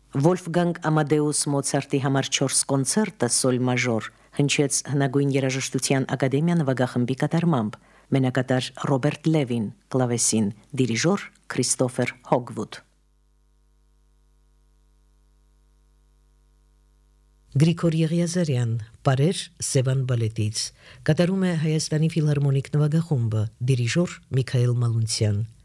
Վոլֆգանգ Ամադեուս Մոցարտի համար 4 կոնցերտը սոլ մաժոր հնչեց հնագույն երաժշտության ակադեմիա նվագախմբի կատարմամբ, մենակատար Ռոբերտ Լևին, կլավեսին, դիրիժոր Քրիստոֆեր Հոգվուդ։ Գրիգոր Եղիազարյան, Պարեր Սևան բալետից, կատարում է Հայաստանի ֆիլհարմոնիկ նվագախումբը, դիրիժոր Միքայել Մալունցյան։